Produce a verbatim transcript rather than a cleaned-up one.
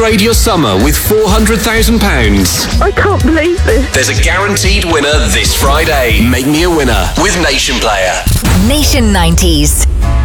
upgrade your summer with four hundred thousand pounds. I can't believe this. There's a guaranteed winner this Friday. Make me a winner with Nation Player. Nation nineties.